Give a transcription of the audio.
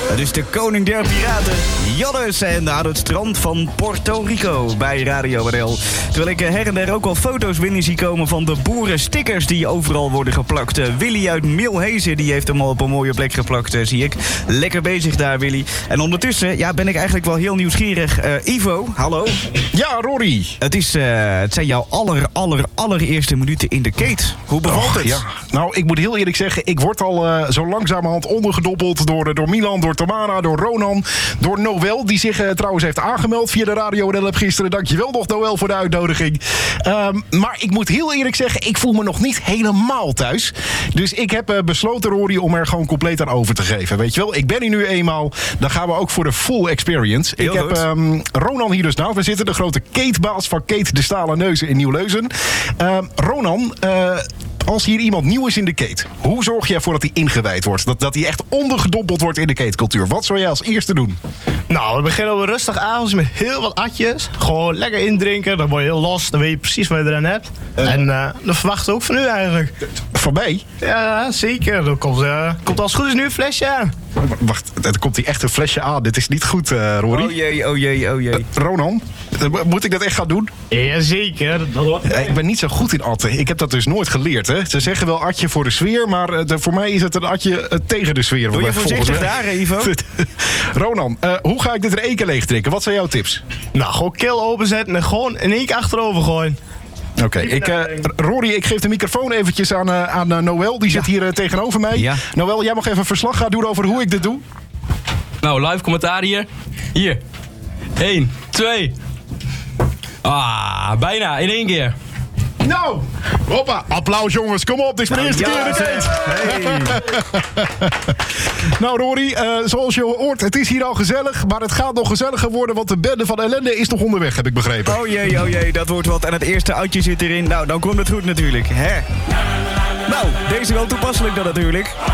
Dus de koning der piraten, Jannes, en aan het strand van Puerto Rico bij Radio NL. Terwijl ik her en der ook al foto's binnen zie komen van de boerenstickers die overal worden geplakt. Willy uit Milhezen, die heeft hem al op een mooie plek geplakt, zie ik. Lekker bezig daar, Willy. En ondertussen ben ik eigenlijk wel heel nieuwsgierig. Ivo, hallo. Ja, Rory. Het zijn jouw allereerste minuten in de Kate. Hoe bevalt het? Ja. Nou, ik moet heel eerlijk zeggen, ik word al zo langzamerhand ondergedompeld door Milan, door Tamara, door Ronan, door Noël, die zich trouwens heeft aangemeld via de Radio NL app gisteren. Dankjewel nog, Noël, voor de uitnodiging. Maar ik moet heel eerlijk zeggen, ik voel me nog niet helemaal thuis. Dus ik heb besloten, Rory, om er gewoon compleet aan over te geven. Weet je wel, ik ben hier nu eenmaal. Dan gaan we ook voor de full experience. Heel ik heb Ronan hier dus naast me zitten, de grote Kate-baas van Kate de Stalen Neuzen in Nieuw-Leuzen. Ronan, als hier iemand nieuw is in de Kate, hoe zorg je ervoor dat hij ingewijd wordt? Dat hij echt ondergedompeld wordt in de Kate-cultuur? Wat zou jij als eerste doen? Nou, we beginnen op een rustig avondje met heel wat atjes. Gewoon lekker indrinken, dan word je heel los. Dan weet je precies wat je erin hebt. En dat verwachten we ook van u eigenlijk. Van mij? Ja, zeker. Dan komt als het goed is nu een flesje aan. Wacht, er komt hier echt een flesje aan. Dit is niet goed, Rory. Oh jee. Ronan, moet ik dat echt gaan doen? Jazeker. Ik ben niet zo goed in atten. Ik heb dat dus nooit geleerd. Hè? Ze zeggen wel atje voor de sfeer, maar voor mij is het een atje tegen de sfeer. Doe je voorzichtig daar, Ivo? Ronan, hoe ga ik dit er één keer leeg drinken? Wat zijn jouw tips? Nou, gewoon keel openzetten en gewoon in één keer achterover gooien. Oké, Rory, ik geef de microfoon eventjes aan Noël. Die zit hier tegenover mij. Ja. Noël, jij mag even verslag gaan doen over hoe ik dit doe. Nou, live commentaar hier. Hier. 1, 2. Bijna in één keer. Nou, hoppa, applaus jongens, kom op, dit is mijn eerste keer in de Kate. Nou Rory, zoals je hoort, het is hier al gezellig, maar het gaat nog gezelliger worden, want de bende van ellende is nog onderweg, heb ik begrepen. Oh jee, dat wordt wat. En het eerste uitje zit erin. Nou, dan komt het goed natuurlijk, hè? Nou, deze wel toepasselijk dan natuurlijk.